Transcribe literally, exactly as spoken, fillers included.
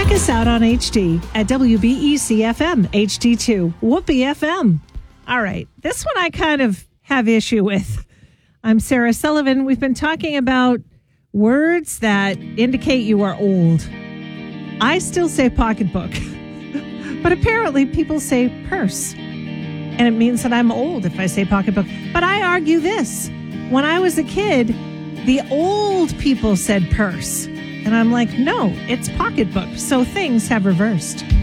Check us out on H D at W B E C F M, H D two, Whoopee F M. All right, this one I kind of have issue with. I'm Sarah Sullivan. We've been talking about words that indicate you are old. I still say pocketbook, but apparently people say purse. And it means that I'm old if I say pocketbook. But I argue this. When I was a kid, the old people said purse. And I'm like, no, it's pocketbook. So things have reversed.